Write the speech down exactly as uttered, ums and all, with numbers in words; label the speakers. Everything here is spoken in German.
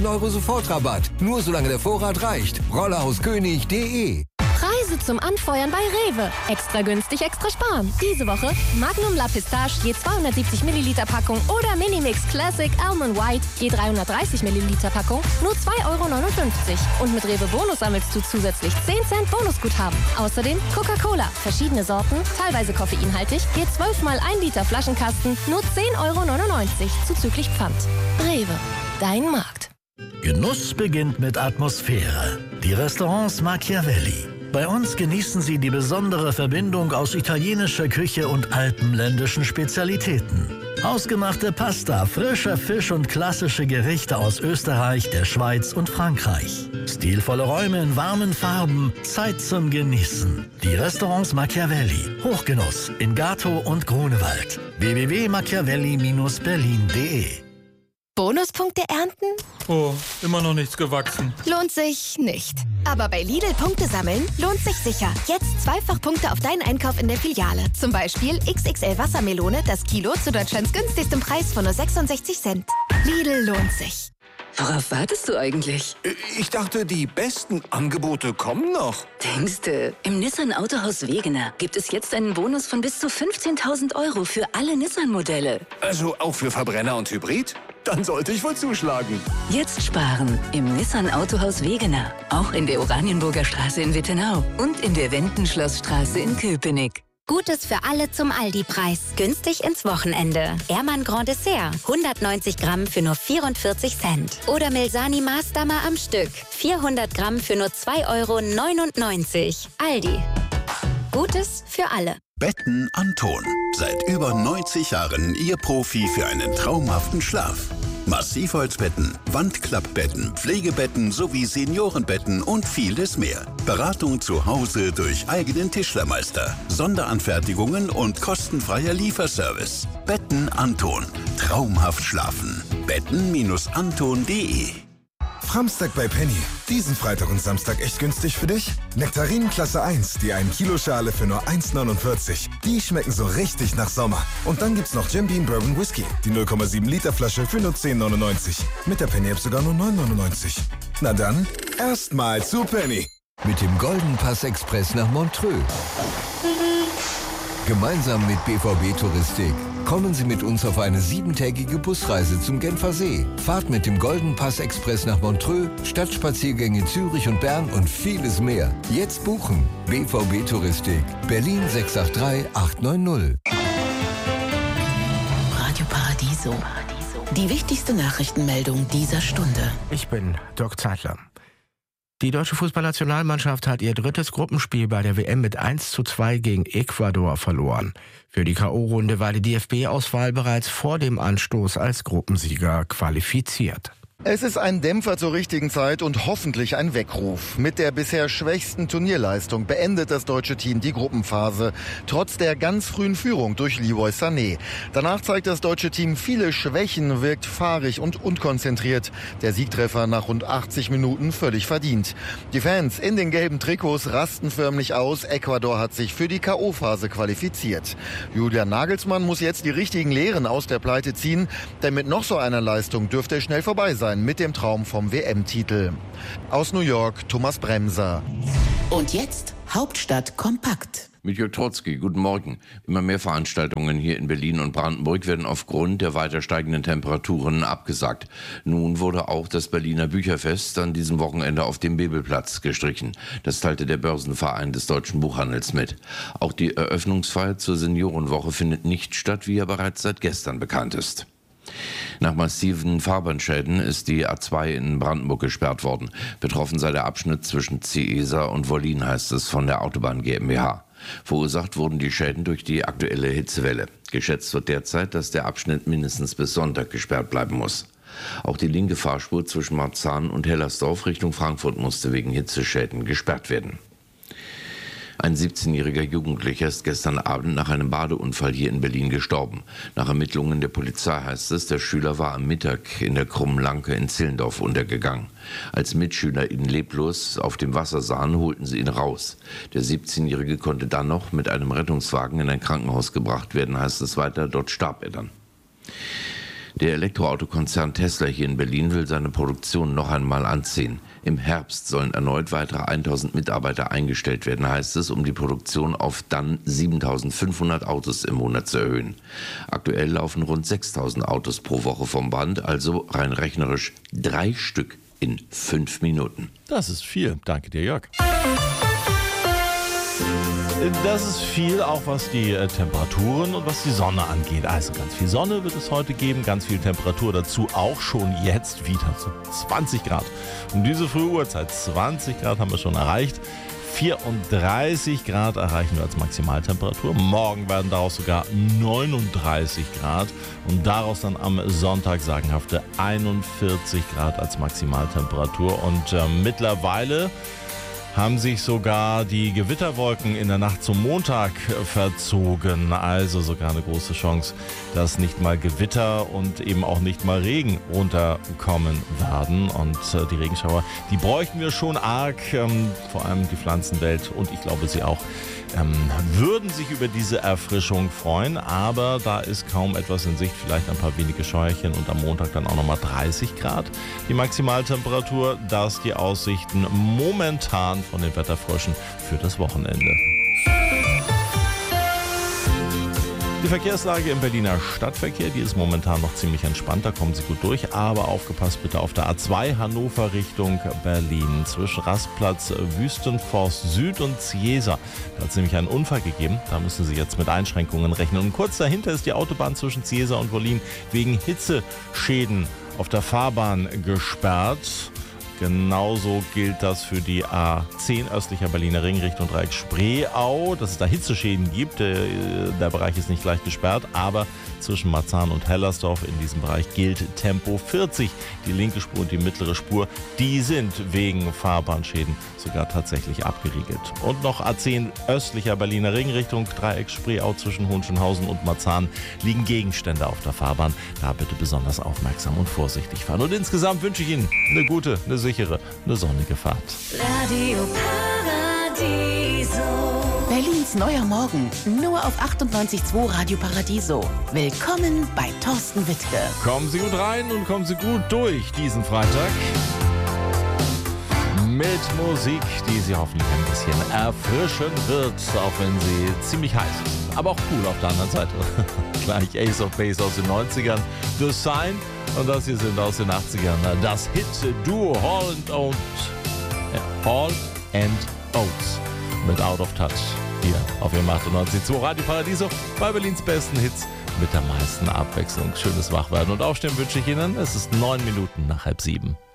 Speaker 1: Euro Sofortrabatt. Nur solange der Vorrat reicht. rollerhauskönig punkt de.
Speaker 2: Preise zum Anfeuern bei Rewe. Extra günstig, extra sparen. Diese Woche Magnum La Pistache je zweihundertsiebzig Milliliter Packung oder Minimix Classic Almond White je dreihundertdreißig Milliliter Packung nur zwei Euro neunundfünfzig. Und mit Rewe Bonus sammelst du zusätzlich zehn Cent Bonusguthaben. Außerdem Coca-Cola, verschiedene Sorten, teilweise koffeinhaltig, je zwölf mal ein Liter Flaschenkasten nur zehn Euro neunundneunzig zuzüglich Pfand. Rewe, dein Markt.
Speaker 3: Genuss beginnt mit Atmosphäre. Die Restaurants Machiavelli. Bei uns genießen Sie die besondere Verbindung aus italienischer Küche und alpenländischen Spezialitäten. Ausgemachte Pasta, frischer Fisch und klassische Gerichte aus Österreich, der Schweiz und Frankreich. Stilvolle Räume in warmen Farben, Zeit zum Genießen. Die Restaurants Machiavelli. Hochgenuss in Gatow und Grunewald. w w w punkt machiavelli Bindestrich berlin punkt de.
Speaker 2: Bonuspunkte ernten?
Speaker 4: Oh, immer noch nichts gewachsen.
Speaker 2: Lohnt sich nicht. Aber bei Lidl Punkte sammeln lohnt sich sicher. Jetzt zweifach Punkte auf deinen Einkauf in der Filiale. Zum Beispiel X X L Wassermelone, das Kilo zu Deutschlands günstigstem Preis von nur sechsundsechzig Cent. Lidl lohnt sich.
Speaker 5: Worauf wartest du eigentlich?
Speaker 1: Ich dachte, die besten Angebote kommen noch.
Speaker 5: Denkste, im Nissan Autohaus Wegener gibt es jetzt einen Bonus von bis zu fünfzehntausend Euro für alle Nissan-Modelle.
Speaker 1: Also auch für Verbrenner und Hybrid? Dann sollte ich wohl zuschlagen.
Speaker 5: Jetzt sparen im Nissan Autohaus Wegener. Auch in der Oranienburger Straße in Wittenau und in der Wendenschlossstraße in Köpenick.
Speaker 2: Gutes für alle zum Aldi-Preis. Günstig ins Wochenende. Ehrmann Grand Dessert. hundertneunzig Gramm für nur vierundvierzig Cent. Oder Melsani Maßdammer am Stück. vierhundert Gramm für nur zwei Euro neunundneunzig. Aldi. Gutes für alle.
Speaker 6: Betten Anton. Seit über neunzig Jahren Ihr Profi für einen traumhaften Schlaf. Massivholzbetten, Wandklappbetten, Pflegebetten sowie Seniorenbetten und vieles mehr. Beratung zu Hause durch eigenen Tischlermeister, Sonderanfertigungen und kostenfreier Lieferservice. Betten Anton. Traumhaft schlafen. betten Anton punkt de.
Speaker 7: Framstag bei Penny. Diesen Freitag und Samstag echt günstig für dich? Nektarinen Klasse eins, die ein Kilo Schale für nur eins neunundvierzig. Die schmecken so richtig nach Sommer. Und dann gibt's noch Jim Beam Bourbon Whisky, die null Komma sieben Liter Flasche für nur zehn neunundneunzig. Mit der Penny App sogar nur neun neunundneunzig. Na dann, erstmal zu Penny.
Speaker 1: Mit dem Golden Pass Express nach Montreux. Gemeinsam mit B V B Touristik kommen Sie mit uns auf eine siebentägige Busreise zum Genfer See. Fahrt mit dem Golden Pass Express nach Montreux, Stadtspaziergänge Zürich und Bern und vieles mehr. Jetzt buchen. B V B Touristik. Berlin sechs acht drei acht neun null.
Speaker 5: Radio Paradiso. Die wichtigste Nachrichtenmeldung dieser Stunde.
Speaker 8: Ich bin Dirk Zeitler. Die deutsche Fußballnationalmannschaft hat ihr drittes Gruppenspiel bei der W M mit eins zu zwei gegen Ecuador verloren. Für die K O-Runde war die D F B-Auswahl bereits vor dem Anstoß als Gruppensieger qualifiziert.
Speaker 9: Es ist ein Dämpfer zur richtigen Zeit und hoffentlich ein Weckruf. Mit der bisher schwächsten Turnierleistung beendet das deutsche Team die Gruppenphase, trotz der ganz frühen Führung durch Leroy Sané. Danach zeigt das deutsche Team viele Schwächen, wirkt fahrig und unkonzentriert. Der Siegtreffer nach rund achtzig Minuten völlig verdient. Die Fans in den gelben Trikots rasten förmlich aus. Ecuador hat sich für die K O-Phase qualifiziert. Julian Nagelsmann muss jetzt die richtigen Lehren aus der Pleite ziehen, denn mit noch so einer Leistung dürfte es schnell vorbei sein mit dem Traum vom W M-Titel. Aus New York, Thomas Bremser.
Speaker 5: Und jetzt Hauptstadt kompakt.
Speaker 10: Mit Jörg Trotzki, guten Morgen. Immer mehr Veranstaltungen hier in Berlin und Brandenburg werden aufgrund der weiter steigenden Temperaturen abgesagt. Nun wurde auch das Berliner Bücherfest an diesem Wochenende auf dem Bebelplatz gestrichen. Das teilte der Börsenverein des deutschen Buchhandels mit. Auch die Eröffnungsfeier zur Seniorenwoche findet nicht statt, wie ja bereits seit gestern bekannt ist. Nach massiven Fahrbahnschäden ist die A zwei in Brandenburg gesperrt worden. Betroffen sei der Abschnitt zwischen Ciesa und Wollin, heißt es von der Autobahn GmbH. Verursacht wurden die Schäden durch die aktuelle Hitzewelle. Geschätzt wird derzeit, dass der Abschnitt mindestens bis Sonntag gesperrt bleiben muss. Auch die linke Fahrspur zwischen Marzahn und Hellersdorf Richtung Frankfurt musste wegen Hitzeschäden gesperrt werden. Ein siebzehnjähriger Jugendlicher ist gestern Abend nach einem Badeunfall hier in Berlin gestorben. Nach Ermittlungen der Polizei heißt es, der Schüler war am Mittag in der Krummen Lanke in Zillendorf untergegangen. Als Mitschüler ihn leblos auf dem Wasser sahen, holten sie ihn raus. Der siebzehnjährige konnte dann noch mit einem Rettungswagen in ein Krankenhaus gebracht werden, heißt es weiter, dort starb er dann. Der Elektroautokonzern Tesla hier in Berlin will seine Produktion noch einmal anziehen. Im Herbst sollen erneut weitere tausend Mitarbeiter eingestellt werden, heißt es, um die Produktion auf dann siebentausendfünfhundert Autos im Monat zu erhöhen. Aktuell laufen rund sechstausend Autos pro Woche vom Band, also rein rechnerisch drei Stück in fünf Minuten.
Speaker 11: Das ist viel. Danke dir, Jörg. Das ist viel, auch was die äh, Temperaturen und was die Sonne angeht. Also ganz viel Sonne wird es heute geben, ganz viel Temperatur dazu, auch schon jetzt wieder so zwanzig Grad. Um diese frühe Uhrzeit, zwanzig Grad haben wir schon erreicht. vierunddreißig Grad erreichen wir als Maximaltemperatur. Morgen werden daraus sogar neununddreißig Grad und daraus dann am Sonntag sagenhafte einundvierzig Grad als Maximaltemperatur. Und äh, mittlerweile haben sich sogar die Gewitterwolken in der Nacht zum Montag verzogen. Also sogar eine große Chance, dass nicht mal Gewitter und eben auch nicht mal Regen runterkommen werden. Und äh, die Regenschauer, die bräuchten wir schon arg, ähm, vor allem die Pflanzenwelt und ich glaube sie auch, ähm, würden sich über diese Erfrischung freuen. Aber da ist kaum etwas in Sicht, vielleicht ein paar wenige Scheuerchen und am Montag dann auch nochmal dreißig Grad. Die Maximaltemperatur, das die Aussichten momentan von den Wetterfröschen für das Wochenende. Die Verkehrslage im Berliner Stadtverkehr, die ist momentan noch ziemlich entspannt, da kommen Sie gut durch, aber aufgepasst bitte auf der A zwei Hannover Richtung Berlin. Zwischen Rastplatz Wüstenforst Süd und Ziesa, da hat es nämlich einen Unfall gegeben, da müssen Sie jetzt mit Einschränkungen rechnen. Und kurz dahinter ist die Autobahn zwischen Ziesa und Wollin wegen Hitzeschäden auf der Fahrbahn gesperrt. Genauso gilt das für die A zehn östlicher Berliner Ring Richtung Dreieck Spreeau, dass es da Hitzeschäden gibt. Der Bereich ist nicht gleich gesperrt, aber zwischen Marzahn und Hellersdorf in diesem Bereich gilt Tempo vierzig. Die linke Spur und die mittlere Spur, die sind wegen Fahrbahnschäden sogar tatsächlich abgeriegelt. Und noch A zehn östlicher Berliner Ring Richtung Dreieck Spreeau zwischen Hohenschönhausen und Marzahn liegen Gegenstände auf der Fahrbahn. Da bitte besonders aufmerksam und vorsichtig fahren. Und insgesamt wünsche ich Ihnen eine gute, eine sichere, eine sonnige Fahrt.
Speaker 12: Radio Paradiso.
Speaker 13: Berlins neuer Morgen, nur auf achtundneunzig Komma zwei Radio Paradiso. Willkommen bei Thorsten Wittke.
Speaker 11: Kommen Sie gut rein und kommen Sie gut durch diesen Freitag. Mit Musik, die Sie hoffentlich ein bisschen erfrischen wird, auch wenn sie ziemlich heiß ist. Aber auch cool auf der anderen Seite. Gleich Ace of Base aus den neunzigern, The Sign und das hier sind aus den achtzigern. Das Hit-Duo Hall and Oates. Äh, Hall and Oates mit Out of Touch. Hier auf Ihrem achtundneunzig Komma zwei Radio Paradiso bei Berlins besten Hits mit der meisten Abwechslung. Schönes Wachwerden und Aufstehen wünsche ich Ihnen. Es ist neun Minuten nach halb sieben.